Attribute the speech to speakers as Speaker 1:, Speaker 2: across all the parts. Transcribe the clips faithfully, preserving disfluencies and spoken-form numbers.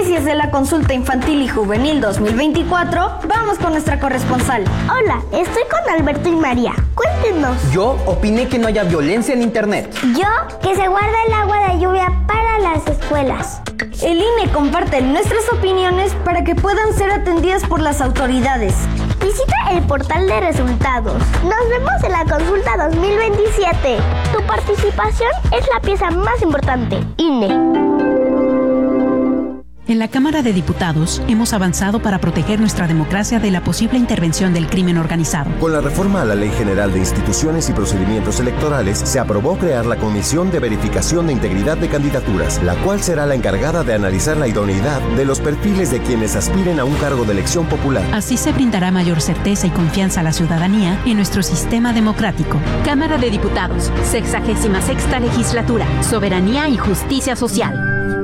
Speaker 1: noticias de la consulta infantil y juvenil dos mil veinticuatro, vamos con nuestra corresponsal.
Speaker 2: Hola, estoy con Alberto y María. Cuéntenos.
Speaker 3: Yo opiné que no haya violencia en internet.
Speaker 2: Yo, que se guarda el agua de lluvia para las escuelas.
Speaker 1: El I N E comparte nuestras opiniones para que puedan ser atendidas por las autoridades.
Speaker 2: Visita el portal de resultados. Nos vemos en la consulta dos mil veintisiete. Tu participación es la pieza más importante. I N E.
Speaker 4: En la Cámara de Diputados hemos avanzado para proteger nuestra democracia de la posible intervención del crimen organizado.
Speaker 5: Con la reforma a la Ley General de Instituciones y Procedimientos Electorales, se aprobó crear la Comisión de Verificación de Integridad de Candidaturas, la cual será la encargada de analizar la idoneidad de los perfiles de quienes aspiren a un cargo de elección popular.
Speaker 4: Así se brindará mayor certeza y confianza a la ciudadanía en nuestro sistema democrático.
Speaker 6: Cámara de Diputados, sexagésima sexta legislatura, soberanía y justicia social.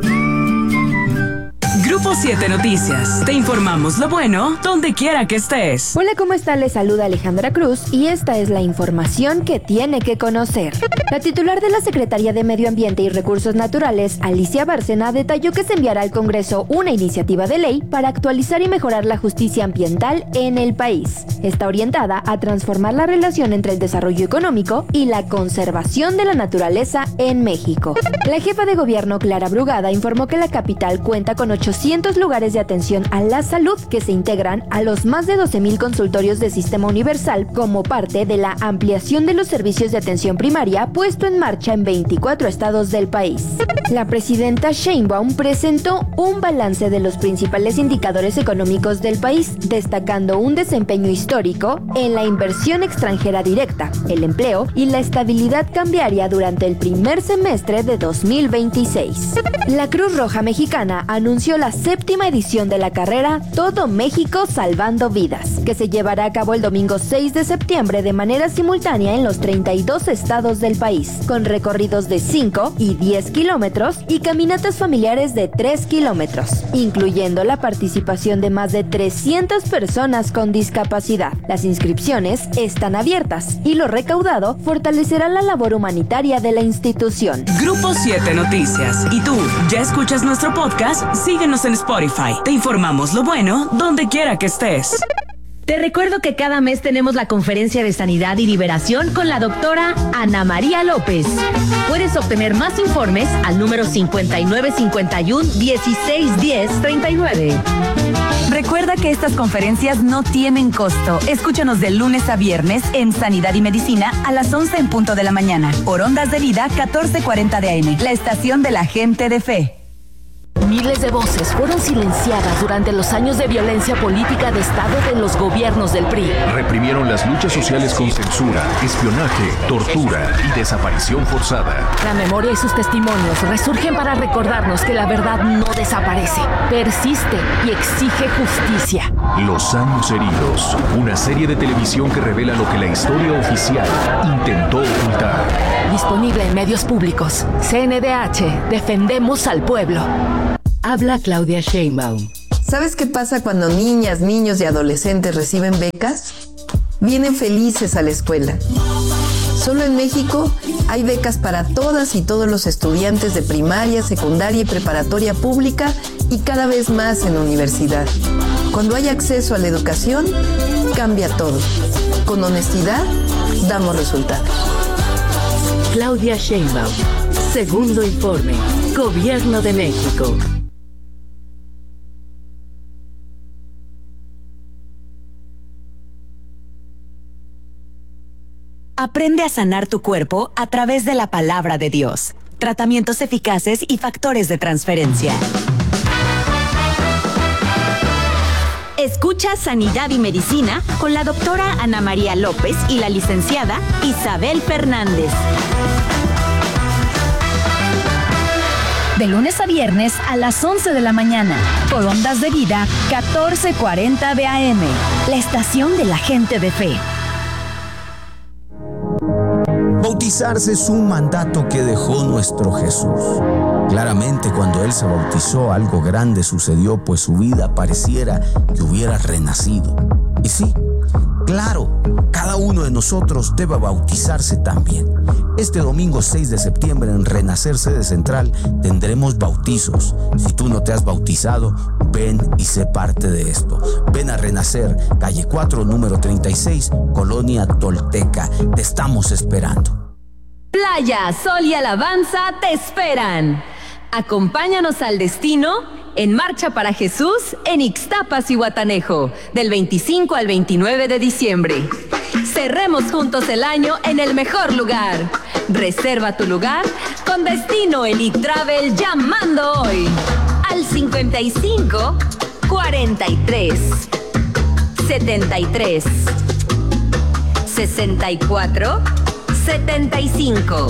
Speaker 7: Grupo siete Noticias. Te informamos lo bueno donde quiera que estés.
Speaker 8: Hola, ¿cómo está? Les saluda Alejandra Cruz y esta es la información que tiene que conocer. La titular de la Secretaría de Medio Ambiente y Recursos Naturales, Alicia Bárcena, detalló que se enviará al Congreso una iniciativa de ley para actualizar y mejorar la justicia ambiental en el país. Está orientada a transformar la relación entre el desarrollo económico y la conservación de la naturaleza en México. La jefa de gobierno, Clara Brugada, informó que la capital cuenta con ochocientos lugares de atención a la salud que se integran a los más de doce mil consultorios de Sistema Universal como parte de la ampliación de los servicios de atención primaria puesto en marcha en veinticuatro estados del país. La presidenta Sheinbaum presentó un balance de los principales indicadores económicos del país, destacando un desempeño histórico en la inversión extranjera directa, el empleo y la estabilidad cambiaria durante el primer semestre de dos mil veintiséis. La Cruz Roja Mexicana anunció la séptima edición de la carrera Todo México Salvando Vidas, que se llevará a cabo el domingo seis de septiembre de manera simultánea en los treinta y dos estados del país, con recorridos de cinco y diez kilómetros y caminatas familiares de tres kilómetros, incluyendo la participación de más de trescientas personas con discapacidad. Las inscripciones están abiertas y lo recaudado fortalecerá la labor humanitaria de la institución.
Speaker 7: Grupo siete Noticias. ¿Y tú, ya escuchas nuestro podcast? Síguenos en Spotify. Te informamos lo bueno donde quiera que estés.
Speaker 6: Te recuerdo que cada mes tenemos la conferencia de sanidad y liberación con la doctora Ana María López. Puedes obtener más informes al número cincuenta y nueve cincuenta y uno dieciséis diez treinta y nueve.
Speaker 9: Recuerda que estas conferencias no tienen costo. Escúchanos de lunes a viernes en Sanidad y Medicina a las once en punto de la mañana. Por Ondas de Vida catorce cuarenta de A M, la estación de la gente de fe.
Speaker 6: Miles de voces fueron silenciadas durante los años de violencia política de Estado de los gobiernos del P R I.
Speaker 10: Reprimieron las luchas sociales con censura, espionaje, tortura y desaparición forzada.
Speaker 6: La memoria y sus testimonios resurgen para recordarnos que la verdad no desaparece, persiste y exige justicia.
Speaker 10: Los años heridos, una serie de televisión que revela lo que la historia oficial intentó ocultar.
Speaker 6: Disponible en medios públicos. C N D H, defendemos al pueblo. Habla Claudia Sheinbaum.
Speaker 11: ¿Sabes qué pasa cuando niñas, niños y adolescentes reciben becas? Vienen felices a la escuela. Solo en México hay becas para todas y todos los estudiantes de primaria, secundaria y preparatoria pública y cada vez más en la universidad. Cuando hay acceso a la educación, cambia todo. Con honestidad, damos resultados.
Speaker 6: Claudia Sheinbaum. Segundo informe. Gobierno de México.
Speaker 9: Aprende a sanar tu cuerpo a través de la palabra de Dios. Tratamientos eficaces y factores de transferencia.
Speaker 6: Escucha Sanidad y Medicina con la doctora Ana María López y la licenciada Isabel Fernández.
Speaker 9: De lunes a viernes a las once de la mañana. Por Ondas de Vida catorce cuarenta de A M. La estación de la gente de fe.
Speaker 12: Bautizarse es un mandato que dejó nuestro Jesús. Claramente, cuando Él se bautizó, algo grande sucedió, pues su vida pareciera que hubiera renacido. Y sí, Claro, cada uno de nosotros debe bautizarse también. Este domingo seis de septiembre en Renacer Sede Central tendremos bautizos. Si tú no te has bautizado, ven y sé parte de esto. Ven a Renacer, calle cuatro, número treinta y seis, Colonia Tolteca. Te estamos esperando.
Speaker 6: Playa, sol y alabanza te esperan. Acompáñanos al destino en Marcha para Jesús en Ixtapas y Guatanejo, del veinticinco al veintinueve de diciembre. Cerremos juntos el año en el mejor lugar. Reserva tu lugar con Destino Elite Travel llamando hoy al cincuenta y cinco, cuarenta y tres, setenta y tres, sesenta y cuatro, setenta y cinco.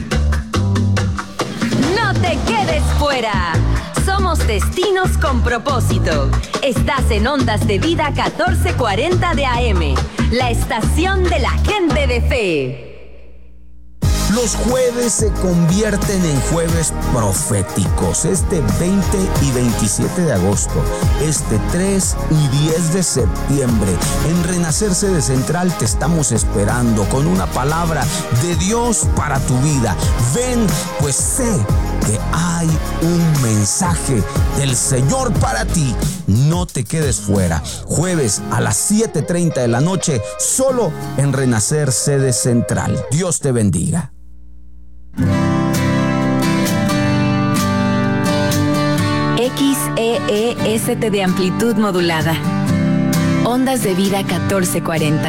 Speaker 6: No te quedes fuera. Somos Destinos con Propósito. Estás en Ondas de Vida catorce cuarenta de A M, la estación de la gente de fe.
Speaker 12: Los jueves se convierten en jueves proféticos. Este veinte y veintisiete de agosto, este tres y diez de septiembre, en Renacer Sede Central te estamos esperando con una palabra de Dios para tu vida. Ven, pues sé que hay un mensaje del Señor para ti. No te quedes fuera. Jueves a las siete treinta de la noche, solo en Renacer Sede Central. Dios te bendiga.
Speaker 9: X E E S T de amplitud modulada. Ondas de Vida catorce cuarenta.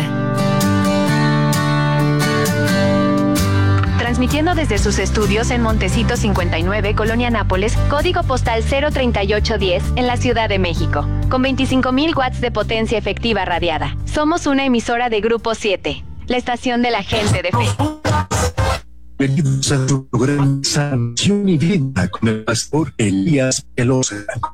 Speaker 13: Transmitiendo desde sus estudios en Montecito cincuenta y nueve, Colonia Nápoles, código postal cero treinta y ocho diez, en la Ciudad de México, con veinticinco mil watts de potencia efectiva radiada. Somos una emisora de Grupo siete, la estación de la gente de fe.
Speaker 14: Bienvenidos a su programa Sanación y Vida con el pastor Elías Pelosa.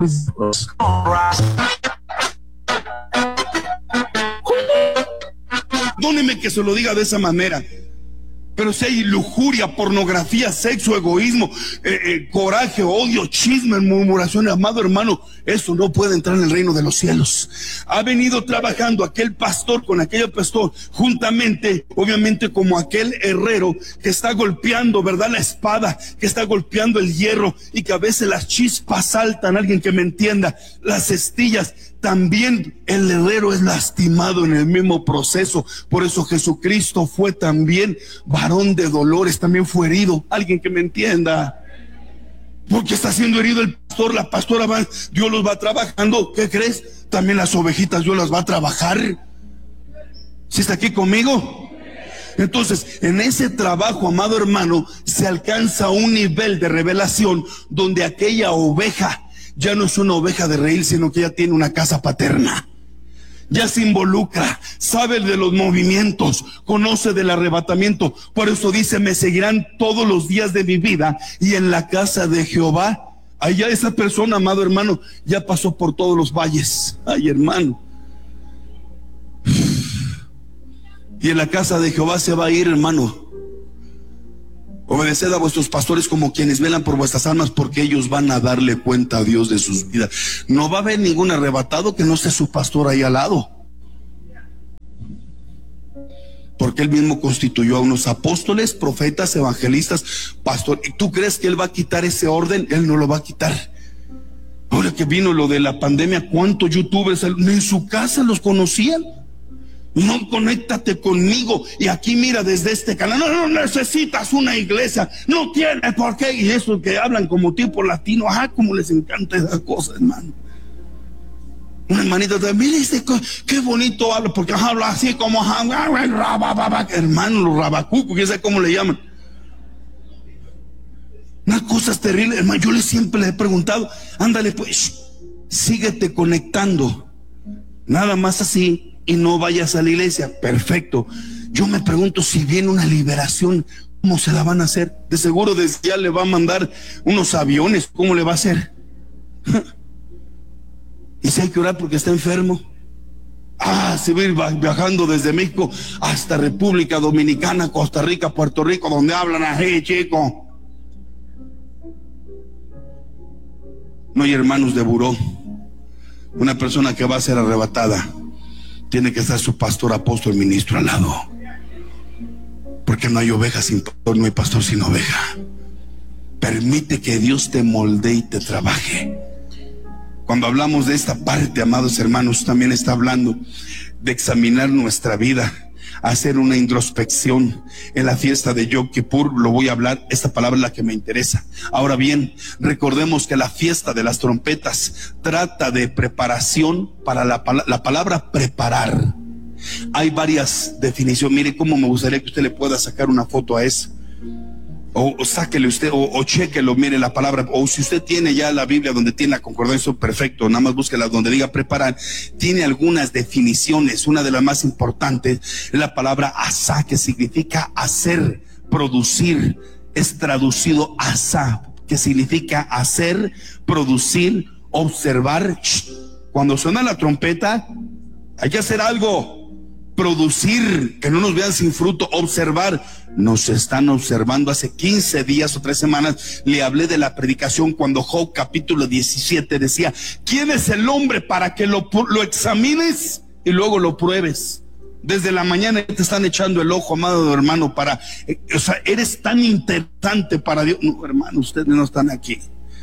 Speaker 15: Perdóneme que se lo diga de esa manera, pero si hay lujuria, pornografía, sexo, egoísmo, eh, eh, coraje, odio, chisme, murmuración, amado hermano, eso no puede entrar en el reino de los cielos. Ha venido trabajando aquel pastor con aquel pastor juntamente, obviamente como aquel herrero que está golpeando, ¿verdad?, la espada, que está golpeando el hierro y que a veces las chispas saltan, alguien que me entienda, las estillas. También el herrero es lastimado en el mismo proceso. Por eso Jesucristo fue también varón de dolores, también fue herido. Alguien que me entienda. Porque está siendo herido el pastor, la pastora va, Dios los va trabajando. ¿Qué crees? También las ovejitas Dios las va a trabajar. ¿Sí está aquí conmigo? Entonces, en ese trabajo, amado hermano, se alcanza un nivel de revelación donde aquella oveja ya no es una oveja de reír, sino que ya tiene una casa paterna. Ya se involucra, sabe de los movimientos, conoce del arrebatamiento. Por eso dice, me seguirán todos los días de mi vida y en la casa de Jehová. Allá esa persona, amado hermano, ya pasó por todos los valles. Ay, hermano. Y en la casa de Jehová se va a ir, hermano. Obedeced a vuestros pastores como quienes velan por vuestras almas, porque ellos van a darle cuenta a Dios de sus vidas. No va a haber ningún arrebatado que no esté su pastor ahí al lado, porque él mismo constituyó a unos apóstoles, profetas, evangelistas, pastores. ¿Y tú crees que él va a quitar ese orden? Él no lo va a quitar. Ahora que vino lo de la pandemia, ¿cuántos youtubers en su casa los conocían? No, conéctate conmigo. Y aquí mira desde este canal. No, no necesitas una iglesia. No tienes por qué. Y eso que hablan como tipo latino. Ajá, como les encanta esa cosa, hermano. Una hermanita, mire este, qué bonito habla. Porque ajá, habla así como ajá, hermano, los rabacucos, que sé cómo le llaman. Unas cosas terribles, hermano. Yo le siempre le he preguntado, ándale pues, síguete conectando. Nada más así. Y no vayas a la iglesia, perfecto. Yo me pregunto si viene una liberación, ¿cómo se la van a hacer? De seguro desde ya le va a mandar unos aviones, ¿cómo le va a hacer? Y si hay que orar porque está enfermo. Ah, se va a ir viajando desde México hasta República Dominicana, Costa Rica, Puerto Rico, donde hablan así, chico. No hay hermanos de buró. Una persona que va a ser arrebatada tiene que estar su pastor, apóstol, ministro al lado. Porque no hay oveja sin pastor, no hay pastor sin oveja. Permite que Dios te moldee y te trabaje. Cuando hablamos de esta parte, amados hermanos, también está hablando de examinar nuestra vida, hacer una introspección. En la fiesta de Yom Kippur lo voy a hablar, esta palabra es la que me interesa. Ahora bien, recordemos que la fiesta de las trompetas trata de preparación para la, la palabra preparar. Hay varias definiciones. Mire cómo me gustaría que usted le pueda sacar una foto a eso. O, o sáquele usted, o, o chéquelo, mire la palabra, o si usted tiene ya la Biblia donde tiene la concordancia, perfecto, nada más búsquela donde diga preparar. Tiene algunas definiciones. Una de las más importantes es la palabra asá, que significa hacer, producir. Es traducido asá, que significa hacer, producir, observar. Cuando suena la trompeta, hay que hacer algo. Producir, que no nos vean sin fruto. Observar, nos están observando. Hace quince días o tres semanas le hablé de la predicación cuando Job capítulo diecisiete decía: ¿quién es el hombre para que lo, lo examines y luego lo pruebes? Desde la mañana te están echando el ojo, amado hermano, para, eh, o sea, eres tan interesante para Dios. No, hermano, ustedes no están aquí.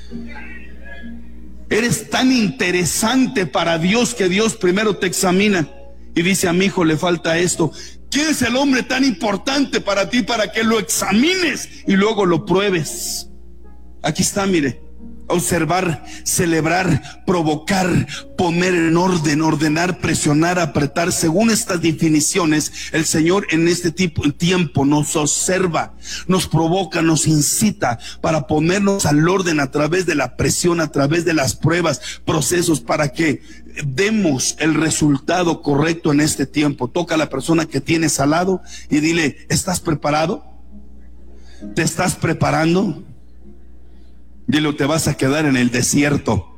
Speaker 15: Eres tan interesante para Dios que Dios primero te examina y dice: a mi hijo le falta esto. ¿Quién es el hombre tan importante para ti para que lo examines y luego lo pruebes? Aquí está, mire: observar, celebrar, provocar, poner en orden, ordenar, presionar, apretar. Según estas definiciones, el Señor en este tipo, tiempo nos observa, nos provoca, nos incita para ponernos al orden a través de la presión, a través de las pruebas, procesos, para que demos el resultado correcto en este tiempo. Toca a la persona que tienes al lado y dile: ¿estás preparado? ¿Te estás preparando? Dile: te vas a quedar en el desierto.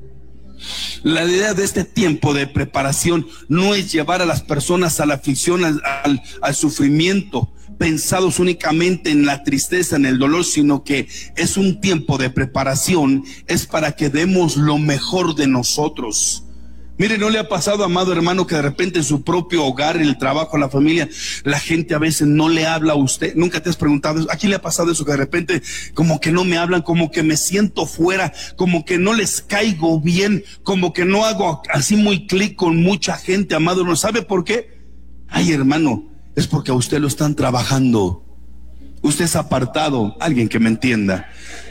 Speaker 15: La idea de este tiempo de preparación no es llevar a las personas a la aflicción, al, al, al sufrimiento, pensados únicamente en la tristeza, en el dolor, sino que es un tiempo de preparación, es para que demos lo mejor de nosotros. Mire, ¿no le ha pasado, amado hermano, que de repente en su propio hogar, en el trabajo, en la familia, la gente a veces no le habla a usted? ¿Nunca te has preguntado eso? ¿A quién le ha pasado eso? Que de repente como que no me hablan, como que me siento fuera, como que no les caigo bien, como que no hago así muy clic con mucha gente, amado hermano. ¿Sabe por qué? Ay, hermano, es porque a usted lo están trabajando. Usted es apartado. Alguien que me entienda.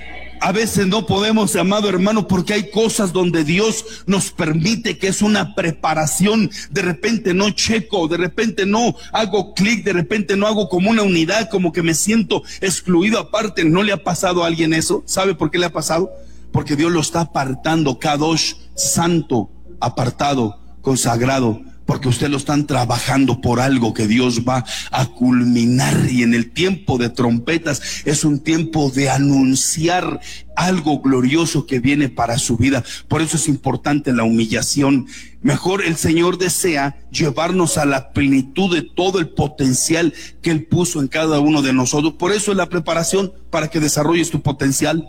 Speaker 15: A veces no podemos, amado hermano, porque hay cosas donde Dios nos permite que es una preparación. De repente no checo, de repente no hago clic, de repente no hago como una unidad, como que me siento excluido aparte. ¿No le ha pasado a alguien eso? ¿Sabe por qué le ha pasado? Porque Dios lo está apartando, Kadosh, santo, apartado, consagrado. Porque usted lo están trabajando por algo que Dios va a culminar. Y en el tiempo de trompetas es un tiempo de anunciar algo glorioso que viene para su vida. Por eso es importante la humillación. Mejor el Señor desea llevarnos a la plenitud de todo el potencial que Él puso en cada uno de nosotros. Por eso es la preparación, para que desarrolles tu potencial.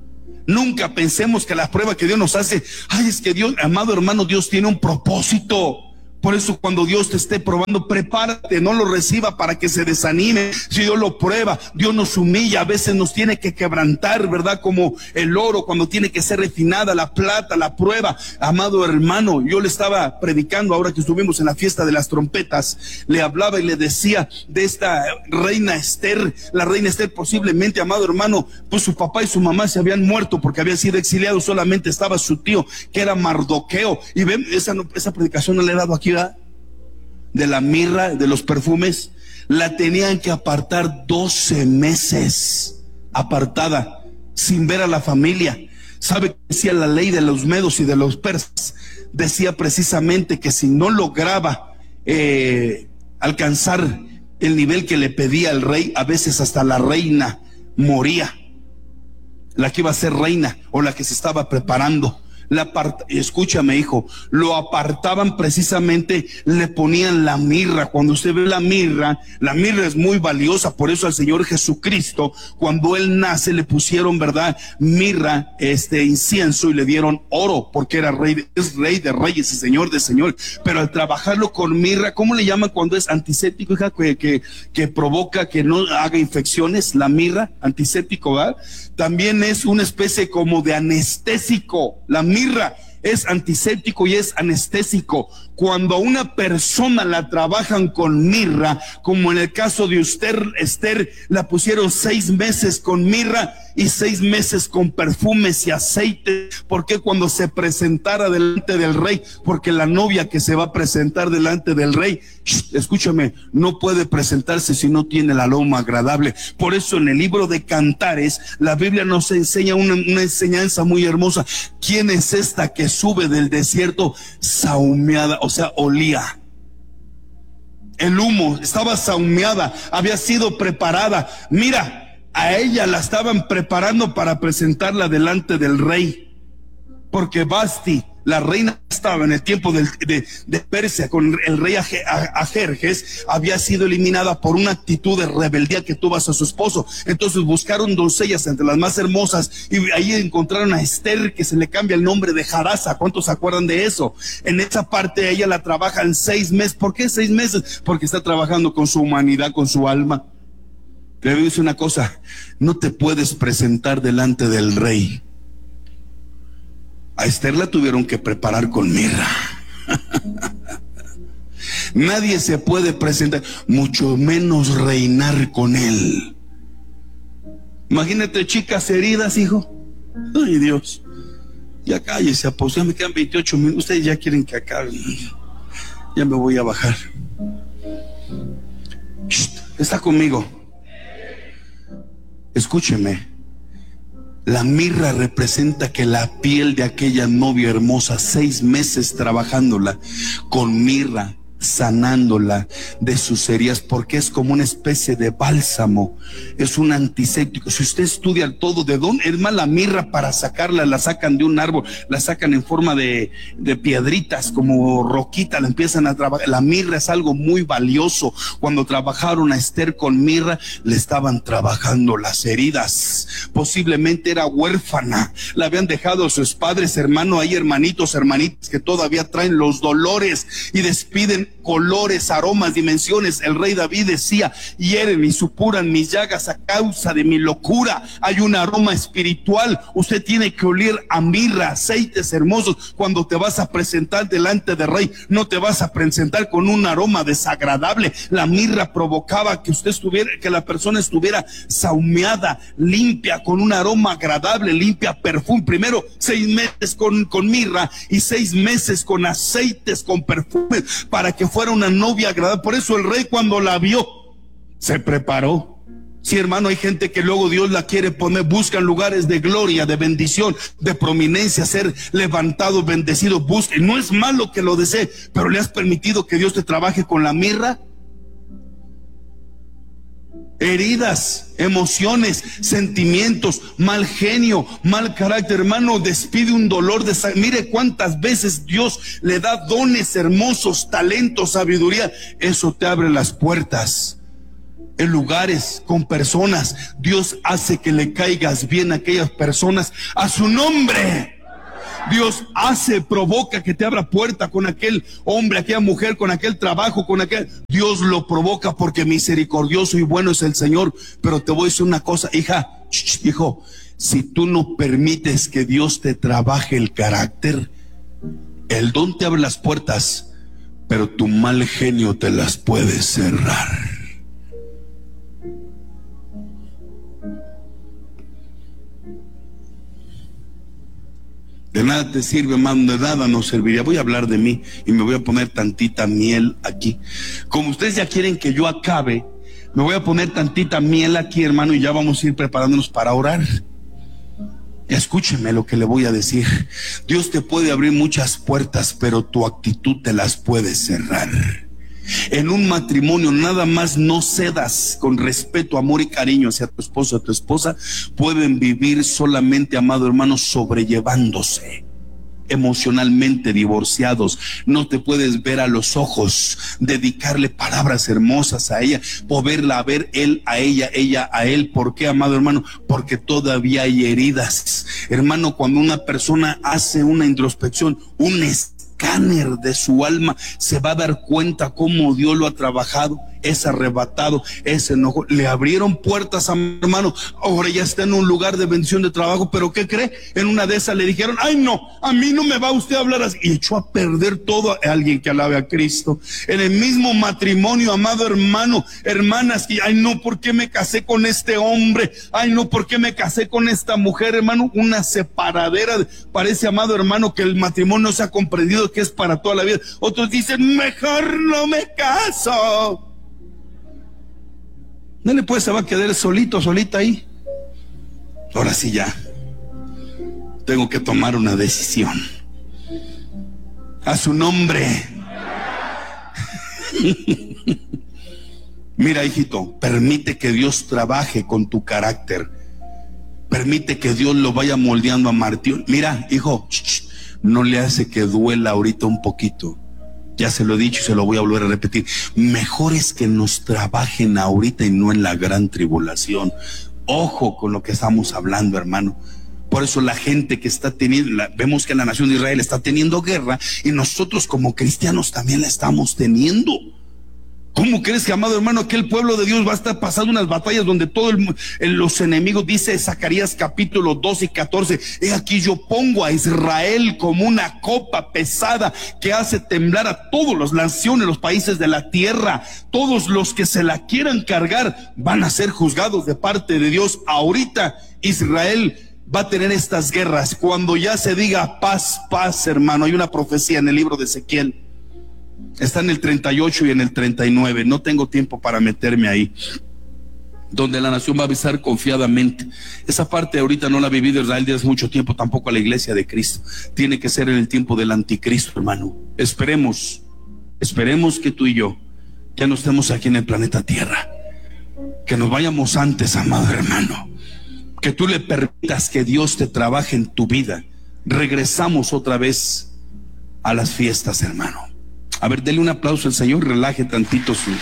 Speaker 15: Nunca pensemos que la prueba que Dios nos hace, ay, es que Dios, amado hermano, Dios tiene un propósito. Por eso cuando Dios te esté probando, prepárate, no lo reciba para que se desanime. Si Dios lo prueba, Dios nos humilla, a veces nos tiene que quebrantar, ¿verdad? Como el oro cuando tiene que ser refinada, la plata, la prueba. Amado hermano, yo le estaba predicando ahora que estuvimos en la fiesta de las trompetas, le hablaba y le decía de esta reina Esther. La reina Esther posiblemente, amado hermano, pues su papá y su mamá se habían muerto porque habían sido exiliados, solamente estaba su tío, que era Mardoqueo. Y ven, esa, esa predicación no le he dado aquí, de la mirra, de los perfumes, la tenían que apartar doce meses apartada, sin ver a la familia. ¿Sabe qué decía la ley de los medos y de los persas? Decía precisamente que si no lograba eh, alcanzar el nivel que le pedía el rey, a veces hasta la reina moría, la que iba a ser reina o la que se estaba preparando. La apart- escúchame, hijo, lo apartaban precisamente, le ponían la mirra. Cuando usted ve la mirra, la mirra es muy valiosa, por eso al Señor Jesucristo, cuando Él nace, le pusieron, ¿verdad?, mirra, este incienso, y le dieron oro, porque era rey, de, es rey de reyes y señor de señores. Pero al trabajarlo con mirra, ¿cómo le llaman cuando es antiséptico, hija? Que, que, que provoca que no haga infecciones, la mirra, antiséptico, ¿verdad? También es una especie como de anestésico. La mirra es antiséptico y es anestésico. Cuando a una persona la trabajan con mirra, como en el caso de usted, Esther, la pusieron seis meses con mirra y seis meses con perfumes y aceite. Porque cuando se presentara delante del rey, porque la novia que se va a presentar delante del rey, shh, escúchame, no puede presentarse si no tiene el aroma agradable. Por eso en el libro de Cantares, la Biblia nos enseña una, una enseñanza muy hermosa. ¿Quién es esta que sube del desierto sahumeada? O sea, olía. El humo, estaba sahumeada, había sido preparada. Mira, a ella la estaban preparando para presentarla delante del rey, porque Basti, la reina, estaba en el tiempo del, de, de Persia con el rey Ajerjes, había sido eliminada por una actitud de rebeldía que tuvo hacia su esposo. Entonces buscaron doncellas entre las más hermosas y ahí encontraron a Esther, que se le cambia el nombre de Hadasa. ¿Cuántos se acuerdan de eso? En esa parte ella la trabaja en seis meses. ¿Por qué seis meses? Porque está trabajando con su humanidad, con su alma. Te voy a decir una cosa, no te puedes presentar delante del rey. A Esther la tuvieron que preparar con mirra. Nadie se puede presentar, mucho menos reinar con él. Imagínate chicas heridas, hijo. Ay, Dios. Ya cállese, pues ya me quedan veintiocho minutos. Ustedes ya quieren que acabe. Ya me voy a bajar. Shh, está conmigo. Escúcheme. La mirra representa que la piel de aquella novia hermosa, seis meses trabajándola con mirra, sanándola de sus heridas, porque es como una especie de bálsamo, es un antiséptico. Si usted estudia todo, de dónde es más la mirra, para sacarla, la sacan de un árbol, la sacan en forma de, de piedritas, como roquita, la empiezan a trabajar. La mirra es algo muy valioso. Cuando trabajaron a Esther con mirra, le estaban trabajando las heridas. Posiblemente era huérfana, la habían dejado a sus padres, hermano, hay hermanitos, hermanitas que todavía traen los dolores y despiden colores, aromas, dimensiones. El rey David decía: hieren y supuran mis llagas a causa de mi locura. Hay un aroma espiritual. Usted tiene que oler a mirra, aceites hermosos. Cuando te vas a presentar delante del rey, no te vas a presentar con un aroma desagradable. La mirra provocaba que usted estuviera, que la persona estuviera sahumeada, limpia, con un aroma agradable, limpia, perfume. Primero seis meses con, con mirra y seis meses con aceites, con perfumes, para que fuera una novia agradable. Por eso el rey, cuando la vio, se preparó. Sí, hermano, hay gente que luego Dios la quiere poner, buscan lugares de gloria, de bendición, de prominencia, ser levantado, bendecido. Busca, no es malo que lo desee, pero ¿le has permitido que Dios te trabaje con la mirra? Heridas, emociones, sentimientos, mal genio, mal carácter, hermano, despide un dolor de sangre. Mire cuántas veces Dios le da dones hermosos, talentos, sabiduría. Eso te abre las puertas. En lugares, con personas, Dios hace que le caigas bien a aquellas personas a su nombre. Dios hace, provoca que te abra puerta con aquel hombre, aquella mujer, con aquel trabajo, con aquel. Dios lo provoca porque misericordioso y bueno es el Señor. Pero te voy a decir una cosa, hija, ch, hijo, si tú no permites que Dios te trabaje el carácter, el don te abre las puertas, pero tu mal genio te las puede cerrar. De nada te sirve, hermano, de nada nos serviría. Voy a hablar de mí y me voy a poner tantita miel aquí. Como ustedes ya quieren que yo acabe, me voy a poner tantita miel aquí, hermano, y ya vamos a ir preparándonos para orar. Escúcheme lo que le voy a decir. Dios te puede abrir muchas puertas, pero tu actitud te las puede cerrar. En un matrimonio nada más no cedas con respeto, amor y cariño hacia tu esposo o tu esposa. Pueden vivir solamente, amado hermano, sobrellevándose. emocionalmente divorciados. No te puedes ver a los ojos, dedicarle palabras hermosas a ella, poderla ver él a ella, ella a él. ¿Por qué, amado hermano? Porque todavía hay heridas. Hermano, cuando una persona hace una introspección, un escáner de su alma, se va a dar cuenta cómo Dios lo ha trabajado. Es arrebatado, es enojo. Le abrieron puertas a mi hermano, ahora ya está en un lugar de bendición de trabajo, pero ¿qué cree? En una de esas le dijeron, ay no, a mí no me va usted a hablar así, y echó a perder todo. A alguien que alabe a Cristo. En el mismo matrimonio, amado hermano, hermanas, y ay no, ¿por qué me casé con este hombre? Ay no, ¿por qué me casé con esta mujer, hermano? Una separadera. Parece, amado hermano, que el matrimonio se ha comprendido que es para toda la vida. Otros dicen, mejor no me caso. No le puede, se va a quedar solito, solita ahí. Ahora sí ya. Tengo que tomar una decisión. A su nombre. Mira, hijito, permite que Dios trabaje con tu carácter. Permite que Dios lo vaya moldeando a Martín. Mira, hijo, no le hace que duela ahorita un poquito. Ya se lo he dicho y se lo voy a volver a repetir. Mejor es que nos trabajen ahorita y no en la gran tribulación. Ojo con lo que estamos hablando, hermano. Por eso la gente que está teniendo, la, vemos que la nación de Israel está teniendo guerra y nosotros como cristianos también la estamos teniendo. ¿Cómo crees que, amado hermano, aquel pueblo de Dios va a estar pasando unas batallas donde todos los enemigos, dice Zacarías capítulo doce y catorce, he aquí yo pongo a Israel como una copa pesada que hace temblar a todas las naciones, los países de la tierra? Todos los que se la quieran cargar van a ser juzgados de parte de Dios. Ahorita Israel va a tener estas guerras. Cuando ya se diga paz, paz, hermano, hay una profecía en el libro de Ezequiel. Está en el treinta y ocho y en el treinta y nueve. No tengo tiempo para meterme ahí. Donde la nación va a avisar confiadamente. Esa parte ahorita no la ha vivido Israel desde hace mucho tiempo, tampoco a la iglesia de Cristo. Tiene que ser en el tiempo del anticristo, hermano. Esperemos, esperemos que tú y yo ya no estemos aquí en el planeta Tierra. Que nos vayamos antes, amado hermano. Que tú le permitas que Dios te trabaje en tu vida. Regresamos otra vez a las fiestas, hermano. A ver, dele un aplauso al Señor, relaje tantito su...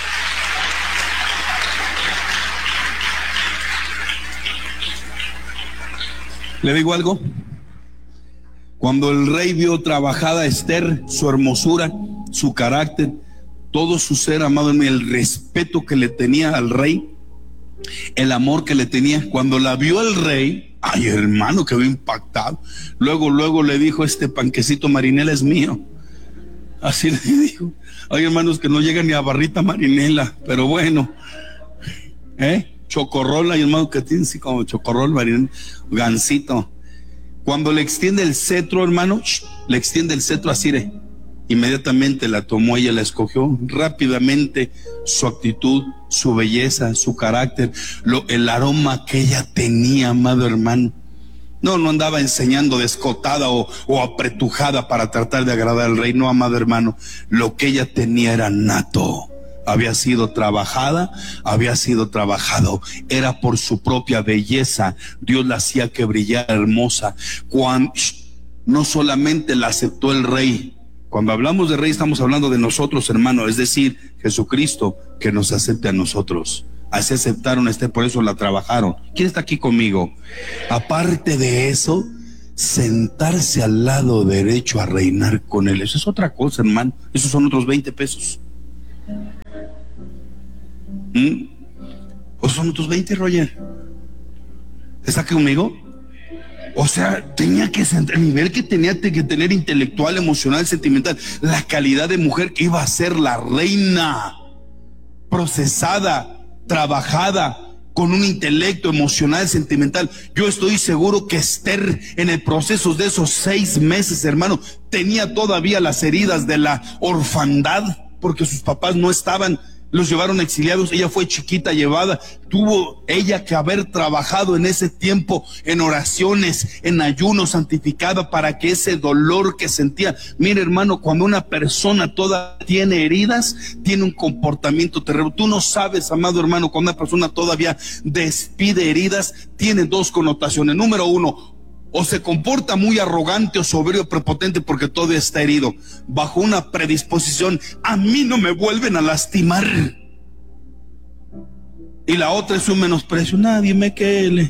Speaker 15: ¿Le digo algo? Cuando el rey vio trabajada a Esther, su hermosura, su carácter, todo su ser, amado, el respeto que le tenía al rey, el amor que le tenía, cuando la vio el rey, ay hermano, quedó impactado. Luego, luego le dijo, este panquecito marinela es mío. Así le dijo. Hay hermanos que no llegan ni a barrita marinela, pero bueno, ¿eh? Chocorrol, hay hermanos que tienen así como chocorrol, marinela, gansito. Cuando le extiende el cetro, hermano, shh, le extiende el cetro así, ¿eh? Inmediatamente la tomó, ella la escogió rápidamente. Su actitud, su belleza, su carácter, lo, el aroma que ella tenía, amado hermano. No, no andaba enseñando descotada o, o apretujada para tratar de agradar al rey. No, amado hermano, lo que ella tenía era nato. Había sido trabajada, había sido trabajado. Era por su propia belleza. Dios la hacía que brillara hermosa. Cuando, no solamente la aceptó el rey. Cuando hablamos de rey estamos hablando de nosotros, hermano. Es decir, Jesucristo que nos acepte a nosotros. Así aceptaron a Esther, por eso la trabajaron. ¿Quién está aquí conmigo? Aparte de eso, sentarse al lado derecho a reinar con él. Eso es otra cosa, hermano. Esos son otros veinte pesos. ¿Mm? ¿O son otros veinte, Roger? ¿Está aquí conmigo? O sea, tenía que sentar, el nivel que tenía que tener intelectual, emocional, sentimental, la calidad de mujer que iba a ser la reina, procesada, trabajada, con un intelecto emocional, sentimental. Yo estoy seguro que Esther, en el proceso de esos seis meses, hermano, tenía todavía las heridas de la orfandad, porque sus papás no estaban, los llevaron exiliados. Ella fue chiquita, llevada. Tuvo ella que haber trabajado en ese tiempo en oraciones, en ayuno, santificada, para que ese dolor que sentía. Mire, hermano, cuando una persona toda tiene heridas, tiene un comportamiento terrible. Tú no sabes, amado hermano, cuando una persona todavía despide heridas, tiene dos connotaciones. Número uno, o se comporta muy arrogante o soberbio, prepotente porque todo está herido, bajo una predisposición, a mí no me vuelven a lastimar. Y la otra es un menosprecio, nadie me quele.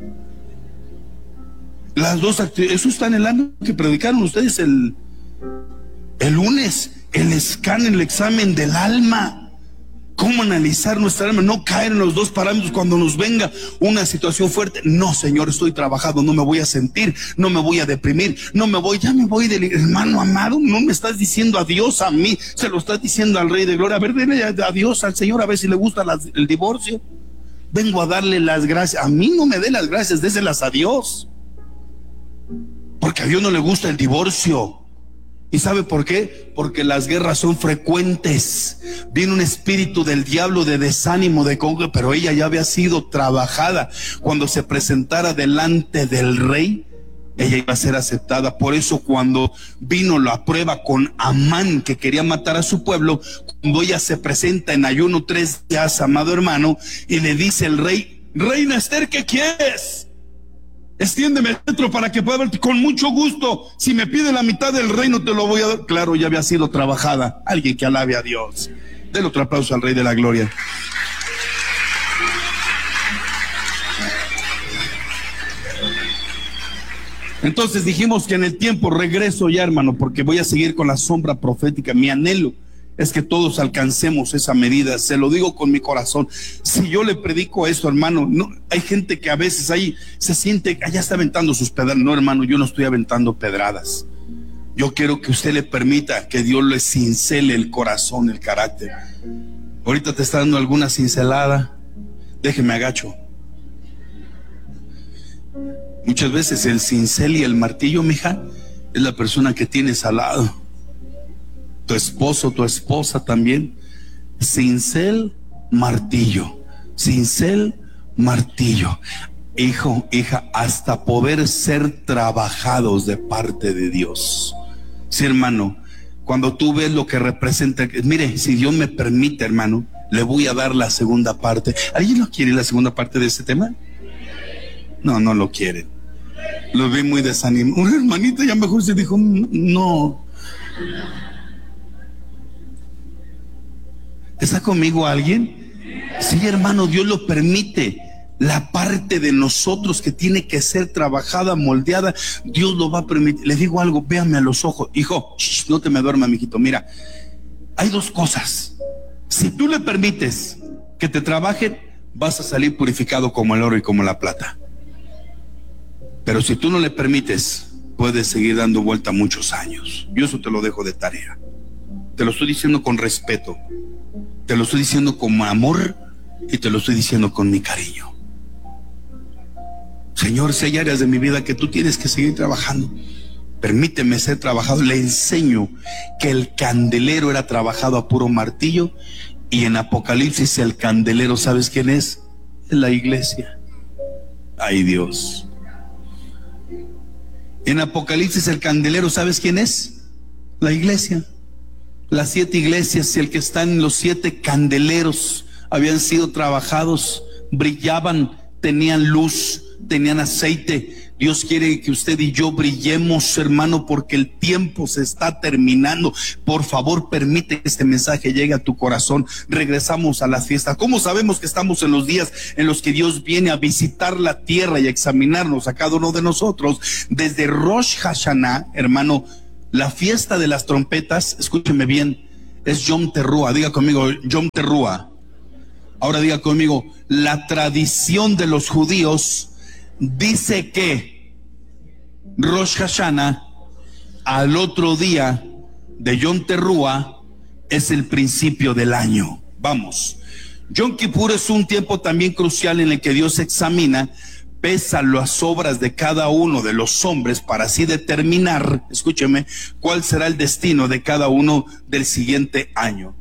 Speaker 15: Las dos actitudes, eso está en el año que predicaron ustedes el, el lunes, el escáner, el examen del alma. ¿Cómo analizar nuestra alma? No caer en los dos parámetros cuando nos venga una situación fuerte. No, Señor, estoy trabajando, no me voy a sentir, no me voy a deprimir, no me voy, ya me voy del hermano amado. No me estás diciendo adiós a mí, se lo estás diciendo al Rey de Gloria. A ver, dile adiós al Señor, a ver si le gusta las, el divorcio. Vengo a darle las gracias. A mí no me dé las gracias, déselas a Dios. Porque a Dios no le gusta el divorcio. ¿Y sabe por qué? Porque las guerras son frecuentes. Viene un espíritu del diablo de desánimo, de congo, pero ella ya había sido trabajada. Cuando se presentara delante del rey, ella iba a ser aceptada. Por eso cuando vino la prueba con Amán, que quería matar a su pueblo, cuando ella se presenta en ayuno tres días, amado hermano, y le dice el rey, Reina Esther, ¿qué quieres? Extiéndeme el cetro para que pueda verte. Con mucho gusto. Si me pide la mitad del reino te lo voy a dar. Claro, ya había sido trabajada. Alguien que alabe a Dios. Denle otro aplauso al Rey de la Gloria. Entonces dijimos que en el tiempo regreso ya, hermano, porque voy a seguir con la sombra profética. Mi anhelo es que todos alcancemos esa medida, se lo digo con mi corazón. Si yo le predico esto, hermano, no, hay gente que a veces ahí se siente, allá está aventando sus pedradas. No, hermano, yo no estoy aventando pedradas. Yo quiero que usted le permita que Dios le cincele el corazón, el carácter. Ahorita te está dando alguna cincelada, déjeme agacho. Muchas veces el cincel y el martillo, mija, es la persona que tienes al lado. Tu esposo, tu esposa también. Cincel, martillo. Cincel, martillo. Hijo, hija, hasta poder ser trabajados de parte de Dios. Sí, hermano, cuando tú ves lo que representa, mire, si Dios me permite, hermano, le voy a dar la segunda parte. ¿Alguien no quiere la segunda parte de este tema? No, no lo quieren. Lo vi muy desanimado. Una hermanita ya mejor se dijo, no. ¿Está conmigo alguien? Sí, hermano, Dios lo permite. La parte de nosotros que tiene que ser trabajada, moldeada, Dios lo va a permitir. Le digo algo, véame a los ojos. Hijo, shh, no te me duermas, mijito. Mira, hay dos cosas. Si tú le permites que te trabajen, vas a salir purificado como el oro y como la plata. Pero si tú no le permites, puedes seguir dando vuelta muchos años. Yo eso te lo dejo de tarea. Te lo estoy diciendo con respeto. Te lo estoy diciendo con amor y te lo estoy diciendo con mi cariño. Señor, si hay áreas de mi vida que tú tienes que seguir trabajando, permíteme ser trabajado. Le enseño que el candelero era trabajado a puro martillo, y en Apocalipsis el candelero, ¿sabes quién es? Es la iglesia. Ay, Dios. En Apocalipsis el candelero, ¿sabes quién es? La iglesia. Las siete iglesias y el que está en los siete candeleros habían sido trabajados, brillaban, tenían luz, tenían aceite. Dios quiere que usted y yo brillemos, hermano, porque el tiempo se está terminando. Por favor, permite que este mensaje llegue a tu corazón. Regresamos a la fiesta. ¿Cómo sabemos que estamos en los días en los que Dios viene a visitar la tierra y a examinarnos a cada uno de nosotros? Desde Rosh Hashanah, hermano, la fiesta de las trompetas, escúcheme bien, es Yom Teruah. Diga conmigo, Yom Teruah. Ahora diga conmigo, la tradición de los judíos dice que Rosh Hashanah, al otro día de Yom Teruah, es el principio del año. Vamos, Yom Kippur es un tiempo también crucial en el que Dios examina, pesa las obras de cada uno de los hombres para así determinar, escúcheme, cuál será el destino de cada uno del siguiente año.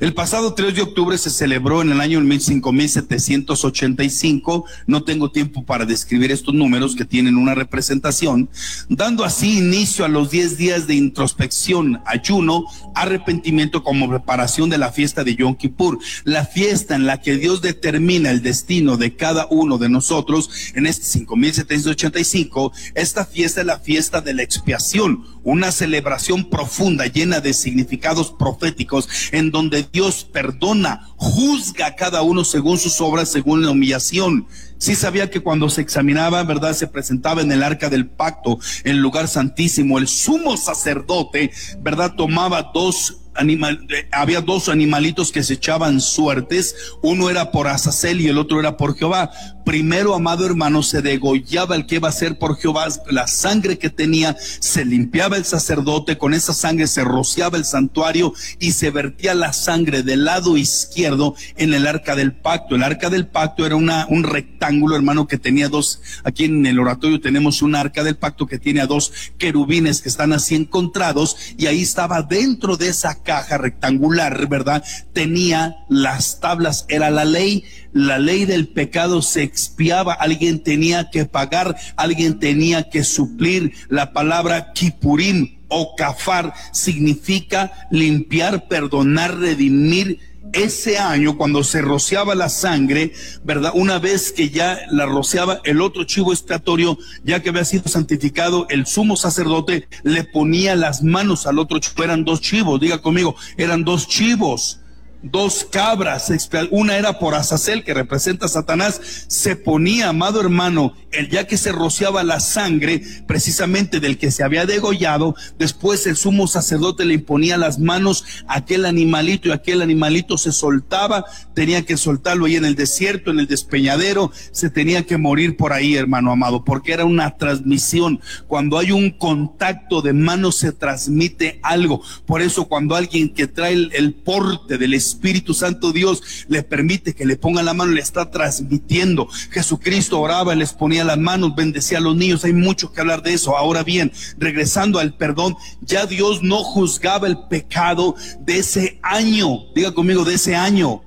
Speaker 15: El pasado tres de octubre se celebró en el año cinco mil setecientos ochenta y cinco, no tengo tiempo para describir estos números que tienen una representación, dando así inicio a los diez días de introspección, ayuno, arrepentimiento como preparación de la fiesta de Yom Kippur, la fiesta en la que Dios determina el destino de cada uno de nosotros. En este cinco mil setecientos ochenta y cinco, esta fiesta es la fiesta de la expiación, una celebración profunda llena de significados proféticos en donde Dios perdona, juzga a cada uno según sus obras, según la humillación. Sí sabía que cuando se examinaba, ¿verdad?, se presentaba en el arca del pacto, en el lugar santísimo, el sumo sacerdote, ¿verdad?, tomaba dos Animal, había dos animalitos que se echaban suertes, uno era por Azazel y el otro era por Jehová. Primero, amado hermano, se degollaba el que iba a ser por Jehová, la sangre que tenía, se limpiaba el sacerdote, con esa sangre se rociaba el santuario y se vertía la sangre del lado izquierdo en el arca del pacto. El arca del pacto era una, un rectángulo, hermano, que tenía dos, aquí en el oratorio tenemos un arca del pacto que tiene a dos querubines que están así encontrados, y ahí estaba dentro de esa caja rectangular, ¿verdad? Tenía las tablas, era la ley, la ley del pecado se expiaba, alguien tenía que pagar, alguien tenía que suplir. La palabra Kippurim o Kafar significa limpiar, perdonar, redimir. Ese año, cuando se rociaba la sangre, ¿verdad?, una vez que ya la rociaba, el otro chivo expiatorio, ya que había sido santificado, el sumo sacerdote le ponía las manos al otro chivo. Eran dos chivos, diga conmigo, eran dos chivos, dos cabras, una era por Azazel, que representa a Satanás. Se ponía, amado hermano, el ya que se rociaba la sangre precisamente del que se había degollado, después el sumo sacerdote le imponía las manos a aquel animalito, y aquel animalito se soltaba, tenía que soltarlo ahí en el desierto, en el despeñadero, se tenía que morir por ahí, hermano amado, porque era una transmisión. Cuando hay un contacto de manos se transmite algo. Por eso cuando alguien que trae el, el porte del Espíritu Santo, Dios le permite que le ponga la mano, le está transmitiendo. Jesucristo oraba, les ponía las manos, bendecía a los niños. Hay mucho que hablar de eso. Ahora bien, regresando al perdón, ya Dios no juzgaba el pecado de ese año. Diga conmigo, de ese año.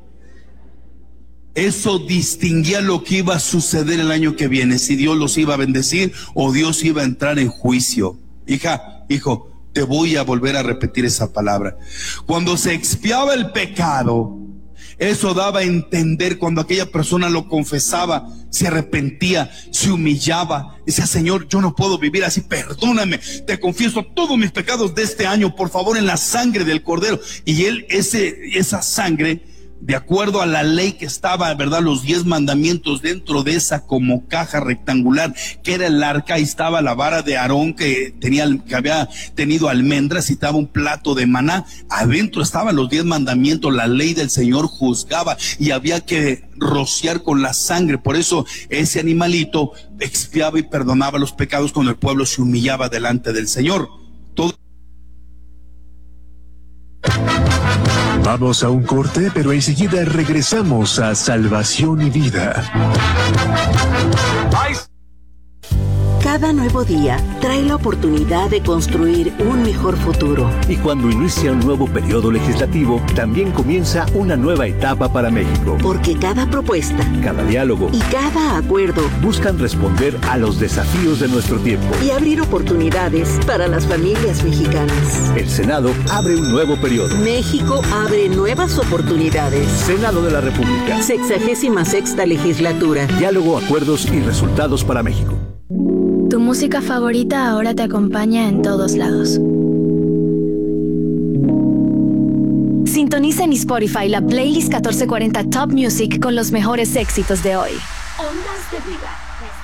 Speaker 15: Eso distinguía lo que iba a suceder el año que viene, si Dios los iba a bendecir o Dios iba a entrar en juicio. Hija, hijo, te voy a volver a repetir esa palabra. Cuando se expiaba el pecado, eso daba a entender, cuando aquella persona lo confesaba, se arrepentía, se humillaba, decía: Señor, yo no puedo vivir así, perdóname, te confieso todos mis pecados de este año, por favor, en la sangre del Cordero. Y él, ese, esa sangre, de acuerdo a la ley que estaba, ¿verdad?, los diez mandamientos dentro de esa como caja rectangular que era el arca, y estaba la vara de Aarón que tenía, que había tenido almendras, y estaba un plato de maná, adentro estaban los diez mandamientos, la ley del Señor juzgaba, y había que rociar con la sangre. Por eso ese animalito expiaba y perdonaba los pecados cuando el pueblo se humillaba delante del Señor. Todo
Speaker 14: Vamos a un corte, pero enseguida regresamos a Salvación y Vida.
Speaker 16: Cada nuevo día trae la oportunidad de construir un mejor futuro.
Speaker 17: Y cuando inicia un nuevo periodo legislativo, también comienza una nueva etapa para México.
Speaker 16: Porque cada propuesta,
Speaker 17: cada diálogo
Speaker 16: y cada acuerdo
Speaker 17: buscan responder a los desafíos de nuestro tiempo
Speaker 16: y abrir oportunidades para las familias mexicanas.
Speaker 17: El Senado abre un nuevo periodo.
Speaker 16: México abre nuevas oportunidades.
Speaker 17: Senado de la República.
Speaker 16: Sexagésima sexta legislatura.
Speaker 17: Diálogo, acuerdos y resultados para México.
Speaker 18: Tu música favorita ahora te acompaña en todos lados. Sintoniza en Spotify la playlist catorce cuarenta Top Music con los mejores éxitos de hoy.
Speaker 2: Ondas de Vida.